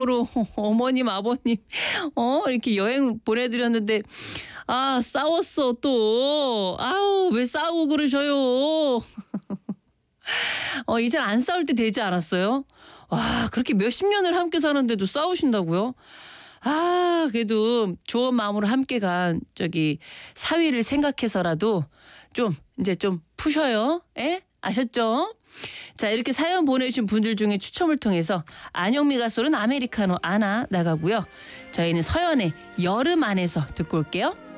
로 어머님, 아버님 이렇게 여행 보내드렸는데 싸웠어 또. 아우 왜 싸우고 그러셔요. 이젠 안 싸울 때 되지 않았어요? 와 그렇게 몇십 년을 함께 사는데도 싸우신다고요? 그래도 좋은 마음으로 함께 간 저기 사위를 생각해서라도 좀 이제 좀 푸셔요. 예? 아셨죠? 자 이렇게 사연 보내주신 분들 중에 추첨을 통해서 안영미가 쏘는 아메리카노 아나 나가고요. 저희는 서연의 여름 안에서 듣고 올게요.